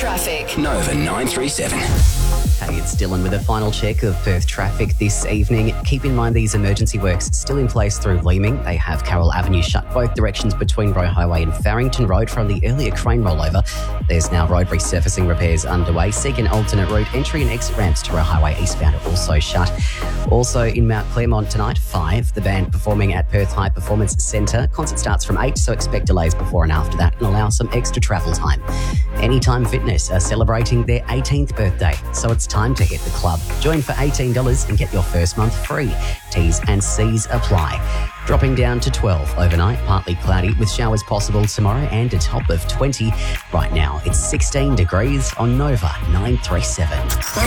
Traffic. Nova 937. Hey, it's Dylan with a final check of Perth traffic this evening. Keep in mind these emergency works still in place through Leeming. They have Carroll Avenue shut both directions between Roe Highway and Farrington Road from the earlier crane rollover. There's now road resurfacing repairs underway. Seek an alternate route. Entry and exit ramps to Roe Highway eastbound are also shut. Also in Mount Claremont tonight, 5, the band performing at Perth High Performance Centre. Concert starts from 8, so expect delays before and after that and allow some extra travel time. Anytime Fitness are celebrating their 18th birthday, so it's time to hit the club. Join for $18 and get your first month free. T's and C's apply. Dropping down to 12 overnight, partly cloudy with showers possible tomorrow and a top of 20. Right now, it's 16 degrees on Nova 937.